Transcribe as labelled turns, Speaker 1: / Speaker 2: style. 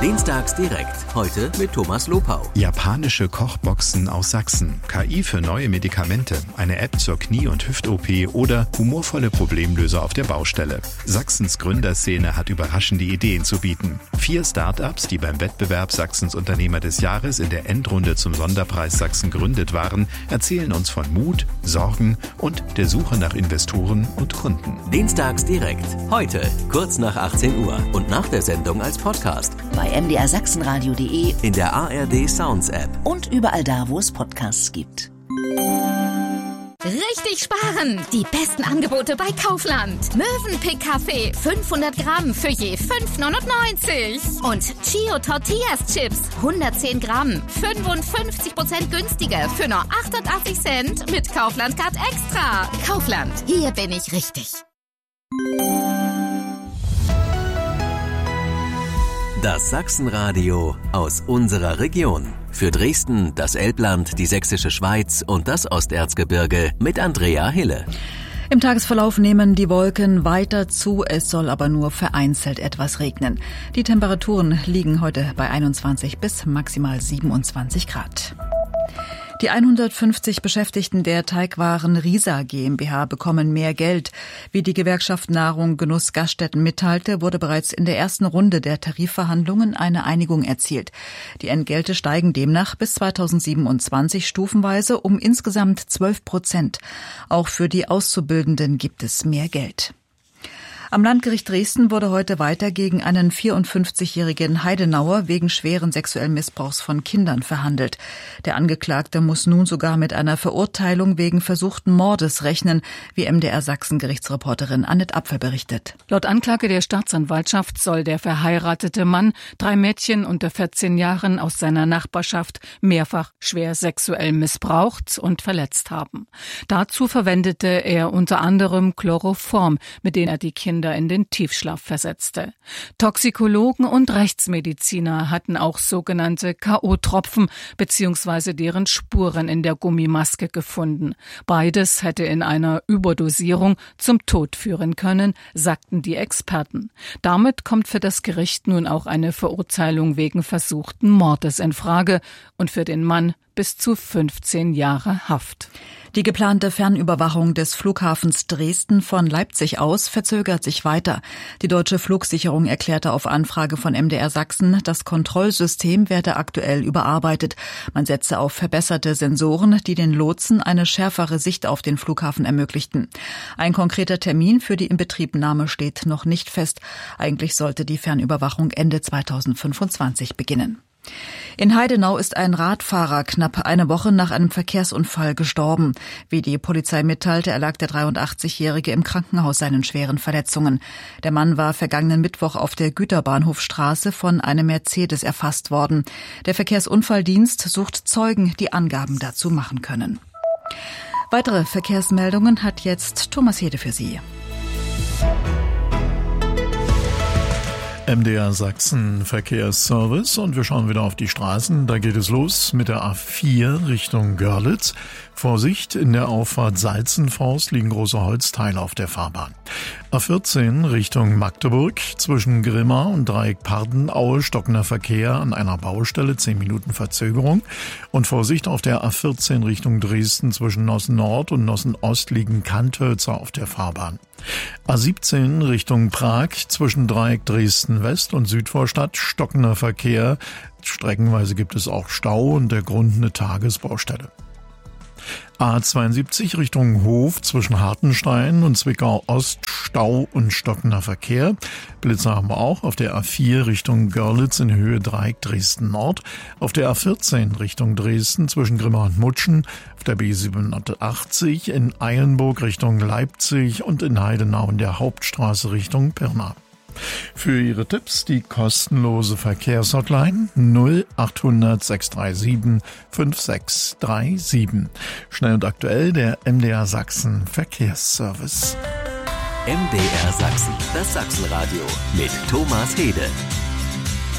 Speaker 1: Dienstags direkt, heute mit Thomas Lopau.
Speaker 2: Japanische Kochboxen aus Sachsen, KI für neue Medikamente, eine App zur Knie- und Hüft-OP oder humorvolle Problemlöser auf der Baustelle. Sachsens Gründerszene hat überraschende Ideen zu bieten. 4 Start-ups, die beim Wettbewerb Sachsens Unternehmer des Jahres in der Endrunde zum Sonderpreis Sachsen gründet waren, erzählen uns von Mut, Sorgen und der Suche nach Investoren und Kunden.
Speaker 1: Dienstags direkt, heute, kurz nach 18 Uhr und nach der Sendung als Podcast.
Speaker 3: Bei mdrsachsenradio.de,
Speaker 1: in der ARD Sounds App
Speaker 3: und überall da, wo es Podcasts gibt.
Speaker 4: Richtig sparen! Die besten Angebote bei Kaufland. Mövenpick Kaffee 500 Gramm für je 5,99. Und Chio Tortillas Chips 110 Gramm 55% günstiger für nur 88 Cent mit Kaufland Card Extra. Kaufland, hier bin ich richtig.
Speaker 1: Das Sachsenradio aus unserer Region. Für Dresden, das Elbland, die Sächsische Schweiz und das Osterzgebirge mit Andrea Hille.
Speaker 5: Im Tagesverlauf nehmen die Wolken weiter zu, es soll aber nur vereinzelt etwas regnen. Die Temperaturen liegen heute bei 21 bis maximal 27 Grad. Die 150 Beschäftigten der Teigwaren Risa GmbH bekommen mehr Geld. Wie die Gewerkschaft Nahrung Genuss Gaststätten mitteilte, wurde bereits in der ersten Runde der Tarifverhandlungen eine Einigung erzielt. Die Entgelte steigen demnach bis 2027 stufenweise um insgesamt 12%. Auch für die Auszubildenden gibt es mehr Geld. Am Landgericht Dresden wurde heute weiter gegen einen 54-jährigen Heidenauer wegen schweren sexuellen Missbrauchs von Kindern verhandelt. Der Angeklagte muss nun sogar mit einer Verurteilung wegen versuchten Mordes rechnen, wie MDR Sachsen-Gerichtsreporterin Annette Apfel berichtet.
Speaker 6: Laut Anklage der Staatsanwaltschaft soll der verheiratete Mann 3 Mädchen unter 14 Jahren aus seiner Nachbarschaft mehrfach schwer sexuell missbraucht und verletzt haben. Dazu verwendete er unter anderem Chloroform, mit dem er die Kinder in den Tiefschlaf versetzte. Toxikologen und Rechtsmediziner hatten auch sogenannte K.O.-Tropfen bzw. deren Spuren in der Gummimaske gefunden. Beides hätte in einer Überdosierung zum Tod führen können, sagten die Experten. Damit kommt für das Gericht nun auch eine Verurteilung wegen versuchten Mordes in Frage und für den Mann bis zu 15 Jahre Haft.
Speaker 5: Die geplante Fernüberwachung des Flughafens Dresden von Leipzig aus verzögert sich weiter. Die Deutsche Flugsicherung erklärte auf Anfrage von MDR Sachsen, das Kontrollsystem werde aktuell überarbeitet. Man setze auf verbesserte Sensoren, die den Lotsen eine schärfere Sicht auf den Flughafen ermöglichten. Ein konkreter Termin für die Inbetriebnahme steht noch nicht fest. Eigentlich sollte die Fernüberwachung Ende 2025 beginnen. In Heidenau ist ein Radfahrer knapp eine Woche nach einem Verkehrsunfall gestorben. Wie die Polizei mitteilte, erlag der 83-Jährige im Krankenhaus seinen schweren Verletzungen. Der Mann war vergangenen Mittwoch auf der Güterbahnhofstraße von einem Mercedes erfasst worden. Der Verkehrsunfalldienst sucht Zeugen, die Angaben dazu machen können. Weitere Verkehrsmeldungen hat jetzt Thomas Hede für Sie.
Speaker 7: MDR Sachsen Verkehrsservice und wir schauen wieder auf die Straßen. Da geht es los mit der A4 Richtung Görlitz. Vorsicht, in der Auffahrt Salzenforst liegen große Holzteile auf der Fahrbahn. A14 Richtung Magdeburg, zwischen Grimma und Dreieck Pardenaue stockender Verkehr an einer Baustelle, 10 Minuten Verzögerung. Und Vorsicht auf der A14 Richtung Dresden, zwischen Nossen Nord und Nossen Ost liegen Kanthölzer auf der Fahrbahn. A17 Richtung Prag, zwischen Dreieck Dresden West und Südvorstadt stockender Verkehr. Streckenweise gibt es auch Stau und der Grund eine Tagesbaustelle. A72 Richtung Hof, zwischen Hartenstein und Zwickau Ost Stau und stockender Verkehr. Blitzer haben wir auch auf der A4 Richtung Görlitz in Höhe Dreieck Dresden Nord. Auf der A14 Richtung Dresden zwischen Grimma und Mutschen. Auf der B87 in Eilenburg Richtung Leipzig und in Heidenau in der Hauptstraße Richtung Pirna. Für Ihre Tipps die kostenlose Verkehrshotline 0800 637 5637. Schnell und aktuell der MDR Sachsen Verkehrsservice.
Speaker 1: MDR Sachsen, das Sachsenradio mit Thomas Hede.